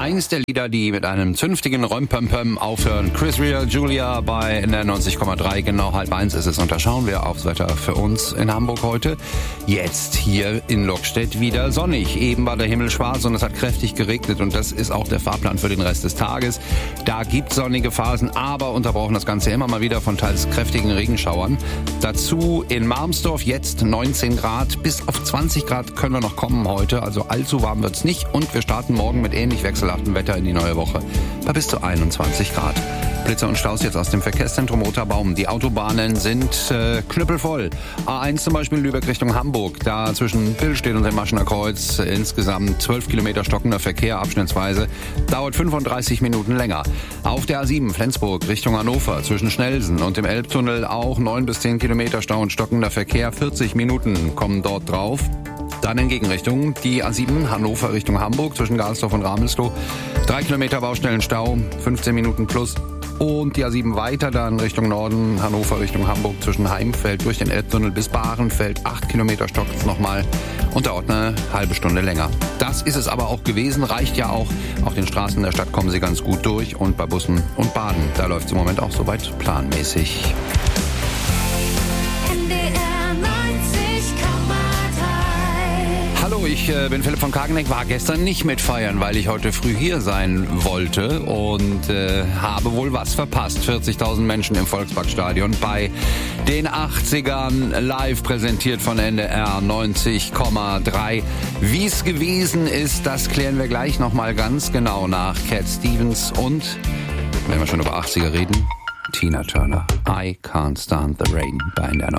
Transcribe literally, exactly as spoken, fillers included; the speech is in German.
Eins der Lieder, die mit einem zünftigen Römpömpöm aufhören. Chris Rea, Julia bei N R neunzig Komma drei. Genau halb eins ist es. Und da schauen wir aufs Wetter für uns in Hamburg heute. Jetzt hier in Lockstedt wieder sonnig. Eben war der Himmel schwarz und es hat kräftig geregnet. Und das ist auch der Fahrplan für den Rest des Tages. Da gibt sonnige Phasen, aber unterbrochen das Ganze immer mal wieder von teils kräftigen Regenschauern. Dazu in Marmsdorf jetzt neunzehn Grad. Bis auf zwanzig Grad können wir noch kommen heute. Also allzu warm wird's nicht. Und wir starten morgen mit ähnlich wechselhaftem Wetter in die neue Woche bei bis zu einundzwanzig Grad. Blitzer und Staus jetzt aus dem Verkehrszentrum Roterbaum. Die Autobahnen sind äh, knüppelvoll. A eins zum Beispiel Lübeck Richtung Hamburg. Da zwischen Billstedt und dem Maschener Kreuz äh, insgesamt zwölf Kilometer stockender Verkehr abschnittsweise. Dauert fünfunddreißig Minuten länger. Auf der A sieben Flensburg Richtung Hannover zwischen Schnellsen und dem Elbtunnel auch neun bis zehn Kilometer Stau und stockender Verkehr. vierzig Minuten kommen dort drauf. Dann in Gegenrichtung die A sieben Hannover Richtung Hamburg zwischen Galsdorf und Ramelstow. Drei Kilometer Baustellenstau, fünfzehn Minuten plus. Und die A sieben weiter dann Richtung Norden, Hannover Richtung Hamburg zwischen Heimfeld durch den Elbtunnel bis Bahrenfeld. Acht Kilometer stockt nochmal und dauert eine halbe Stunde länger. Das ist es aber auch gewesen, reicht ja auch. Auf den Straßen der Stadt kommen sie ganz gut durch und bei Bussen und Bahnen, da läuft es im Moment auch soweit planmäßig. Hallo, ich äh, bin Philipp von Kageneck, war gestern nicht mit feiern, weil ich heute früh hier sein wollte und äh, habe wohl was verpasst. vierzigtausend Menschen im Volksparkstadion bei den achtzigern, live präsentiert von N D R neunzig Komma drei. Wie es gewesen ist, das klären wir gleich nochmal ganz genau nach. Cat Stevens und, wenn wir schon über achtziger reden, Tina Turner. I Can't Stand the Rain bei N D R